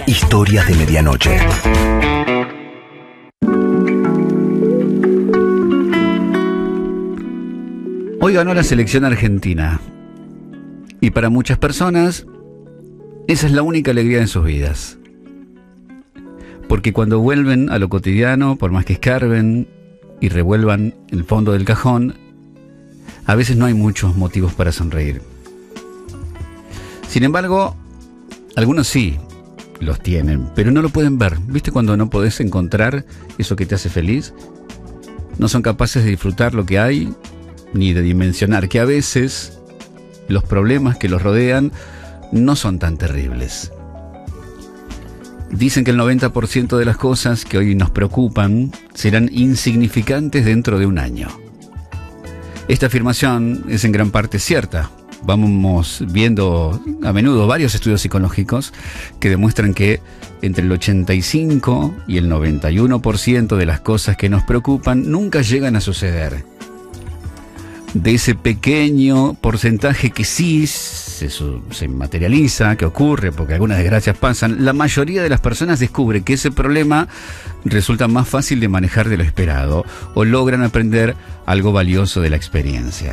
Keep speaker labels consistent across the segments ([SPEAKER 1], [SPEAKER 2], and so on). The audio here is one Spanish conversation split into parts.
[SPEAKER 1] Historias de Medianoche.
[SPEAKER 2] Hoy ganó la selección argentina. Y para muchas personas, esa es la única alegría de sus vidas. Porque cuando vuelven a lo cotidiano, por más que escarben y revuelvan el fondo del cajón, a veces no hay muchos motivos para sonreír. Sin embargo, algunos sí los tienen, pero no lo pueden ver. ¿Viste cuando no podés encontrar eso que te hace feliz? No son capaces de disfrutar lo que hay, ni de dimensionar que a veces los problemas que los rodean no son tan terribles. Dicen que el 90% de las cosas que hoy nos preocupan serán insignificantes dentro de un año. Esta afirmación es en gran parte cierta. Vamos viendo a menudo varios estudios psicológicos que demuestran que entre el 85 y el 91% de las cosas que nos preocupan nunca llegan a suceder. De ese pequeño porcentaje que sí se materializa, que ocurre porque algunas desgracias pasan, la mayoría de las personas descubre que ese problema resulta más fácil de manejar de lo esperado o logran aprender algo valioso de la experiencia.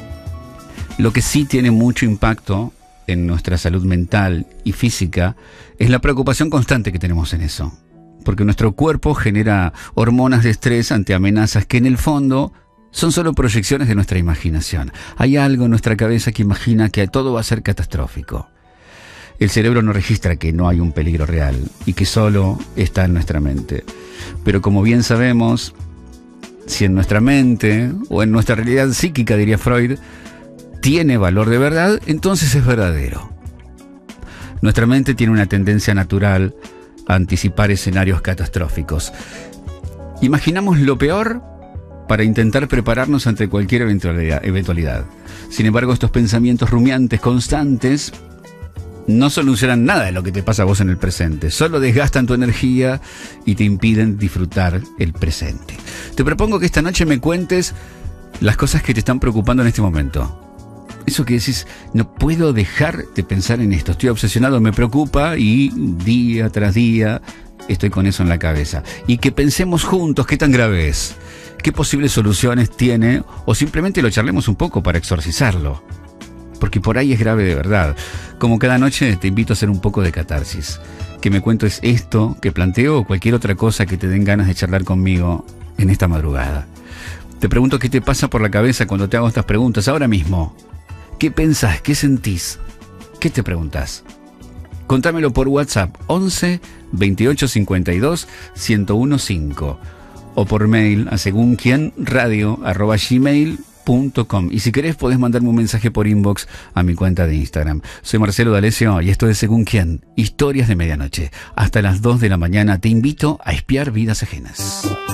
[SPEAKER 2] Lo que sí tiene mucho impacto en nuestra salud mental y física es la preocupación constante que tenemos en eso, porque nuestro cuerpo genera hormonas de estrés ante amenazas que en el fondo son solo proyecciones de nuestra imaginación. Hay algo en nuestra cabeza que imagina que todo va a ser catastrófico. El cerebro no registra que no hay un peligro real y que solo está en nuestra mente. Pero como bien sabemos, si en nuestra mente o en nuestra realidad psíquica, diría Freud, tiene valor de verdad, entonces es verdadero. Nuestra mente tiene una tendencia natural a anticipar escenarios catastróficos. Imaginamos lo peor para intentar prepararnos ante cualquier eventualidad. Sin embargo, estos pensamientos rumiantes constantes no solucionan nada de lo que te pasa a vos en el presente, solo desgastan tu energía y te impiden disfrutar el presente. Te propongo que esta noche me cuentes las cosas que te están preocupando en este momento. Eso que decís, no puedo dejar de pensar en esto, estoy obsesionado, me preocupa y día tras día estoy con eso en la cabeza. Y que pensemos juntos qué tan grave es, qué posibles soluciones tiene, o simplemente lo charlemos un poco para exorcizarlo. Porque por ahí es grave de verdad. Como cada noche te invito a hacer un poco de catarsis. Que me cuentes esto que planteo o cualquier otra cosa que te den ganas de charlar conmigo en esta madrugada. Te pregunto qué te pasa por la cabeza cuando te hago estas preguntas ahora mismo. ¿Qué pensás? ¿Qué sentís? ¿Qué te preguntás? Contámelo por WhatsApp 11 28 52 1015 o por mail a segunquien radio@gmail.com. Y si querés podés mandarme un mensaje por inbox a mi cuenta de Instagram. Soy Marcelo D'Alessio y esto es Según Quién, Historias de Medianoche. Hasta las 2 de la mañana te invito a espiar vidas ajenas.